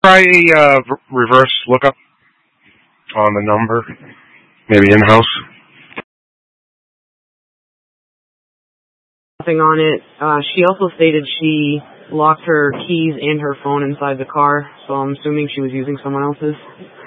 Try a reverse lookup on the number, maybe in-house. Nothing on it. She also stated she locked her keys and her phone inside the car, so I'm assuming she was using someone else's.